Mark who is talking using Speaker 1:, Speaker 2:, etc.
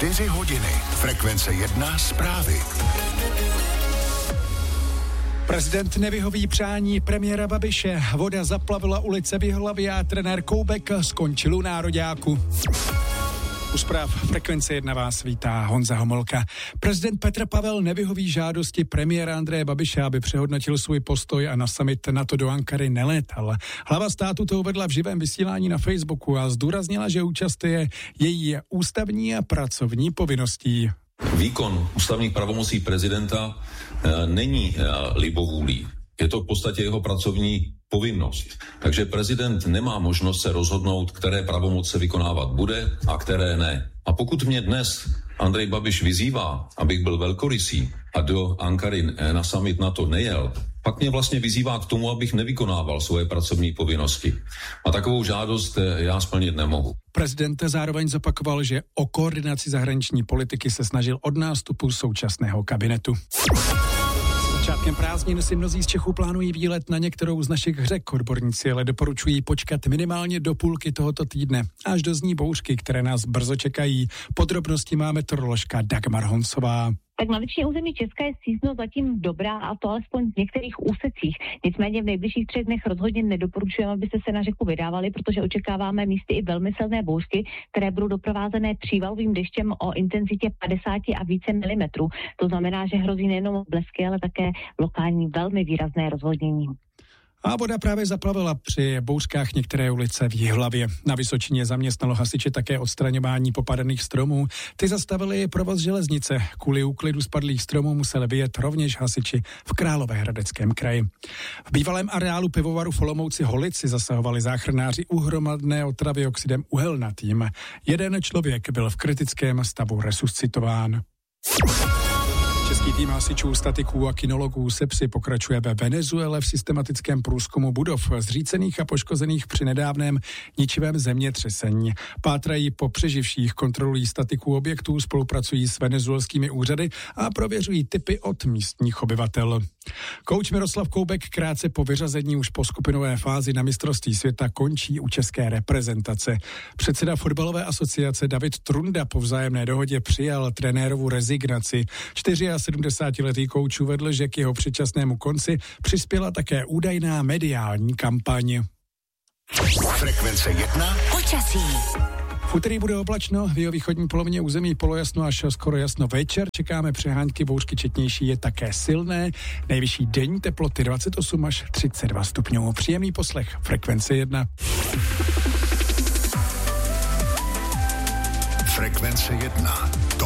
Speaker 1: 4 hodiny. Frekvence 1 zprávy.
Speaker 2: Prezident nevyhoví přání premiéra Babiše. Voda zaplavila ulice v Jihlavě a trenér Koubek skončil u nároďáku. U zpráv Frekvence 1 vás vítá Honza Homolka. Prezident Petr Pavel nevyhoví žádosti premiéra Andreje Babiše, aby přehodnotil svůj postoj a na summit NATO do Ankary nelétal. Hlava státu to uvedla v živém vysílání na Facebooku a zdůraznila, že účast je její ústavní a pracovní povinností.
Speaker 3: Výkon ústavních pravomocí prezidenta není libovůlí. Je to v podstatě jeho pracovní povinnost. Takže prezident nemá možnost se rozhodnout, které pravomoce vykonávat bude a které ne. A pokud mě dnes Andrej Babiš vyzývá, abych byl velkorysý a do Ankary na summit NATO nejel, pak mě vlastně vyzývá k tomu, abych nevykonával svoje pracovní povinnosti. A takovou žádost já splnit nemohu.
Speaker 2: Prezident zároveň zopakoval, že o koordinaci zahraniční politiky se snažil od nástupu současného kabinetu. Začátkem prázdnin si mnozí z Čechů plánují výlet na některou z našich řek. Odborníci ale doporučují počkat minimálně do půlky tohoto týdne, až dozní bouřky, které nás brzo čekají. Podrobnosti má meteoroložka Dagmar Honcová.
Speaker 4: Tak na většině území Česka je sízno zatím dobrá, a to alespoň v některých úsecích. Nicméně v nejbližších 3 dnech rozhodně nedoporučujeme, abyste se na řeku vydávali, protože očekáváme místy i velmi silné bouřky, které budou doprovázené přívalovým deštěm o intenzitě 50 a více milimetrů. To znamená, že hrozí nejenom blesky, ale také lokální velmi výrazné rozvodnění.
Speaker 2: A voda právě zaplavila při bouřkách některé ulice v Jihlavě. Na Vysočině zaměstnalo hasiče také odstraňování popadaných stromů. Ty zastavili provoz železnice. Kvůli úklidu spadlých stromů museli vyjet rovněž hasiči v Královéhradeckém kraji. V bývalém areálu pivovaru v Olomouci Holici zasahovali záchranáři u hromadné otravy oxidem uhelnatým. Jeden člověk byl v kritickém stavu resuscitován. Český tým hasičů, statiků a kinologů SEPSI pokračuje ve Venezuele v systematickém průzkumu budov zřícených a poškozených při nedávném ničivém zemětřesení. Pátrají po přeživších, kontrolují statiku objektů, spolupracují s venezuelskými úřady a prověřují tipy od místních obyvatel. Kouč Miroslav Koubek krátce po vyřazení už po skupinové fázi na mistrovství světa končí u české reprezentace. Předseda fotbalové asociace David Trunda po vzájemné dohodě přijal trenérovu rezignaci. 74letý kouč uvedl, že k jeho předčasnému konci přispěla také údajná mediální kampaň.
Speaker 1: Frekvence 1
Speaker 5: počasí.
Speaker 2: V úterý bude oblačno, v jihovýchodní polovině území polojasno až skoro jasno večer. Čekáme přehánky, bouřky četnější je také silné. Nejvyšší denní teploty 28 až 32 stupňů. Příjemný poslech Frekvence 1.
Speaker 1: Frekvence 1.